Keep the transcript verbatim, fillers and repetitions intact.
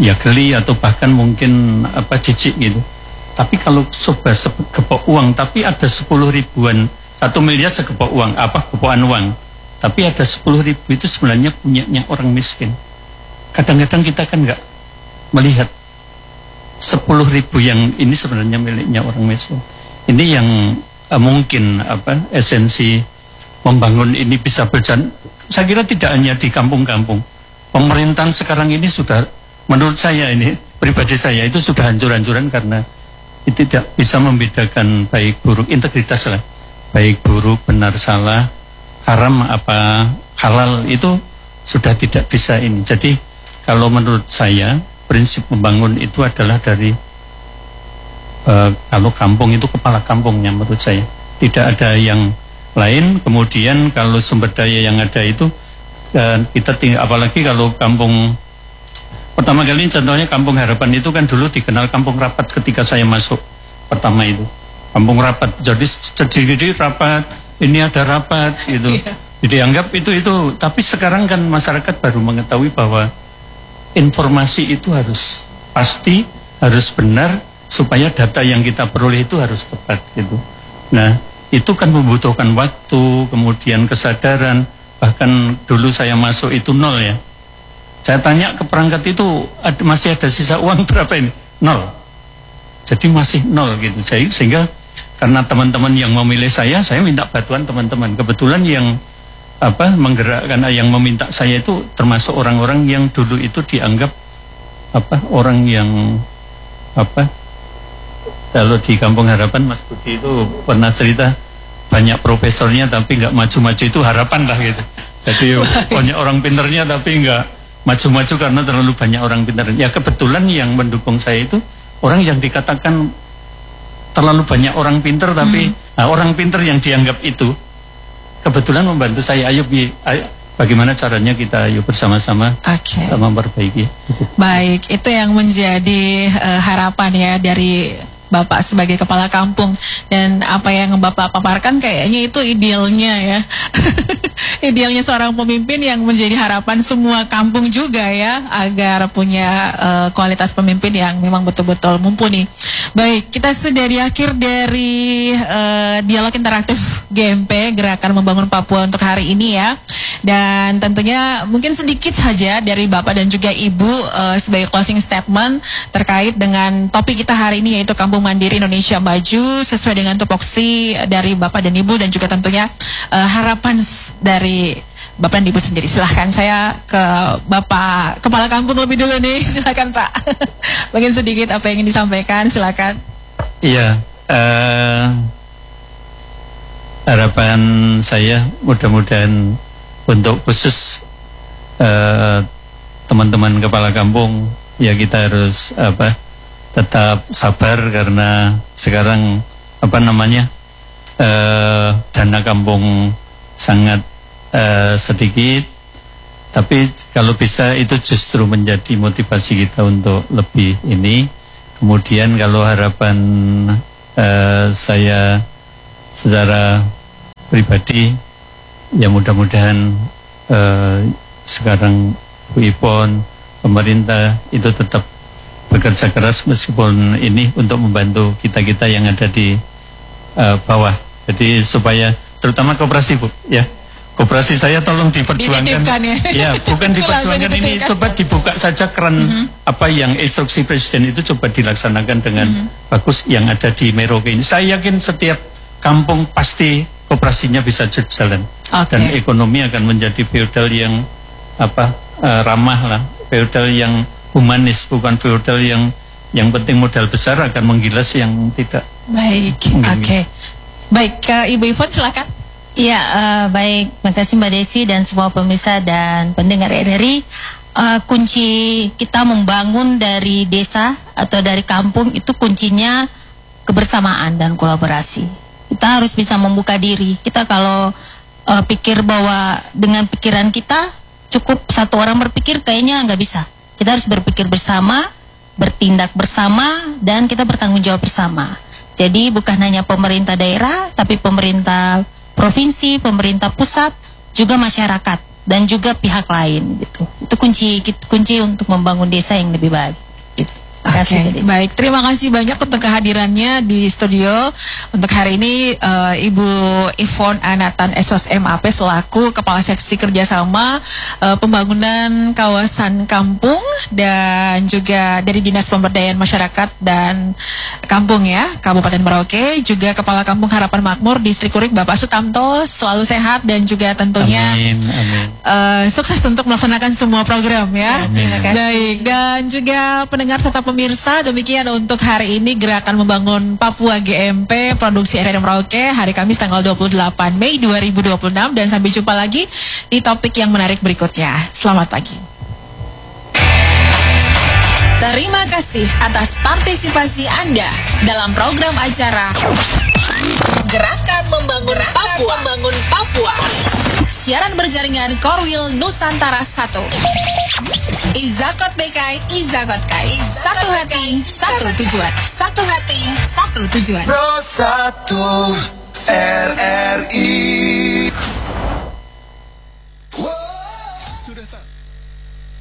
ya geli atau bahkan mungkin apa jijik gitu. Tapi kalau coba segepok uang, tapi ada sepuluh ribuan, satu miliar segepok uang, apa gepokan uang, tapi ada sepuluh ribu itu sebenarnya punyanya orang miskin. Kadang-kadang kita kan nggak melihat sepuluh ribu yang ini sebenarnya miliknya orang miskin. Ini yang uh, mungkin apa esensi membangun ini bisa berjalan. Saya kira tidak hanya di kampung-kampung. Pemerintahan sekarang ini sudah, menurut saya ini pribadi saya itu sudah hancur-hancuran karena itu tidak bisa membedakan baik buruk, integritas lah, baik buruk, benar salah, haram apa halal itu sudah tidak bisa ini. Jadi kalau menurut saya prinsip membangun itu adalah dari uh, kalau kampung itu kepala kampungnya menurut saya, tidak ada yang lain. Kemudian kalau sumber daya yang ada itu uh, kita tinggal, apalagi kalau kampung pertama kali contohnya Kampung Harapan itu kan dulu dikenal kampung rapat ketika saya masuk pertama itu. Kampung rapat. Jadi sedikit rapat, ini ada rapat gitu. Yeah. Dianggap itu itu, tapi sekarang kan masyarakat baru mengetahui bahwa informasi itu harus pasti, harus benar supaya data yang kita peroleh itu harus tepat gitu. Nah, itu kan membutuhkan waktu, kemudian kesadaran, bahkan dulu saya masuk itu nol ya. Saya tanya ke perangkat itu ada, masih ada sisa uang berapa ini? Nol. Jadi masih nol gitu. Jadi, sehingga karena teman-teman yang memilih saya, saya minta bantuan teman-teman. Kebetulan yang apa menggerakkan, yang meminta saya itu termasuk orang-orang yang dulu itu dianggap apa orang yang apa kalau di Kampung Harapan Mas Budi itu pernah cerita banyak profesornya tapi nggak maju-maju, itu harapan lah gitu. Jadi banyak orang pinternya tapi nggak maju-maju karena terlalu banyak orang pintar. Ya kebetulan yang mendukung saya itu orang yang dikatakan terlalu banyak orang pintar, tapi hmm. nah, orang pintar yang dianggap itu kebetulan membantu saya. Ayo, ayo bagaimana caranya kita ayo bersama-sama okay. memperbaiki. Baik, itu yang menjadi uh, harapan ya dari Bapak sebagai kepala kampung, dan apa yang Bapak paparkan kayaknya itu idealnya ya. Idealnya seorang pemimpin yang menjadi harapan semua kampung juga ya, agar punya uh, kualitas pemimpin yang memang betul-betul mumpuni. Baik, kita sudah di akhir dari uh, dialog interaktif G M P, Gerakan Membangun Papua untuk hari ini ya. Dan tentunya mungkin sedikit saja dari Bapak dan juga Ibu uh, sebagai closing statement terkait dengan topik kita hari ini, yaitu Kampung Mandiri Indonesia Maju, sesuai dengan tupoksi dari Bapak dan Ibu, dan juga tentunya uh, harapan dari Bapak dan Ibu sendiri. Silahkan, saya ke Bapak Kepala Kampung lebih dulu nih. Silahkan Pak. Mungkin sedikit apa yang ingin disampaikan, silahkan. Iya, uh, harapan saya mudah-mudahan untuk khusus uh, teman-teman kepala kampung, ya kita harus apa tetap sabar karena sekarang apa namanya uh, dana kampung sangat uh, sedikit, tapi kalau bisa itu justru menjadi motivasi kita untuk lebih ini. Kemudian kalau harapan uh, saya secara pribadi, ya mudah-mudahan uh, sekarang Bu Ipon, pemerintah itu tetap bekerja keras meskipun ini untuk membantu kita-kita yang ada di uh, bawah. Jadi supaya terutama koperasi Bu, ya koperasi saya tolong diperjuangkan. Ya, ya bukan diperjuangkan ini, coba dibuka saja keran mm-hmm. apa yang instruksi Presiden itu coba dilaksanakan dengan mm-hmm. bagus yang ada di Merauke ini. Saya yakin setiap kampung pasti koperasinya bisa jalan. Okay. Dan ekonomi akan menjadi feodal yang apa uh, ramah lah, feodal yang humanis, bukan feodal yang yang penting modal besar akan menggilas yang tidak. Baik, oke. Okay. Baik, ke Ibu Ivon silakan. Iya, uh, baik. Terima kasih Mbak Desi dan semua pemirsa dan pendengar R R I. Uh, kunci kita membangun dari desa atau dari kampung itu kuncinya kebersamaan dan kolaborasi. Kita harus bisa membuka diri. Kita kalau Uh, pikir bahwa dengan pikiran kita cukup satu orang berpikir, kayaknya nggak bisa. Kita harus berpikir bersama, bertindak bersama, dan kita bertanggung jawab bersama. Jadi bukan hanya pemerintah daerah, tapi pemerintah provinsi, pemerintah pusat, juga masyarakat. dan juga pihak lain gitu. Itu kunci kunci untuk membangun desa yang lebih baik. Gitu. Terima kasih, Oke, Mbak Desi. baik. Terima kasih banyak untuk kehadirannya di studio. Untuk hari ini eh, Ibu Ivonne Anatan S O S M A P selaku Kepala Seksi Kerjasama eh, Pembangunan Kawasan Kampung dan juga dari Dinas Pemberdayaan Masyarakat dan Kampung ya, Kabupaten Merauke, juga Kepala Kampung Harapan Makmur Distrik Kurik Bapak Sutamto, selalu sehat dan juga tentunya Amin, amin. eh, sukses untuk melaksanakan semua program ya. Amin. Terima kasih. Baik, dan juga pendengar serta pemirsa, demikian untuk hari ini Gerakan Membangun Papua G M P Produksi R R Merauke hari Kamis tanggal dua puluh delapan Mei dua ribu dua puluh enam, dan sampai jumpa lagi di topik yang menarik berikutnya. Selamat pagi. Terima kasih atas partisipasi Anda dalam program acara Gerakan Membangun Papua. Membangun Papua. Siaran berjaringan Korwil Nusantara satu. Izakot B K I, Izakot K I. Satu hati, satu tujuan. Satu hati, satu tujuan. Pro satu R R I. Sudah tak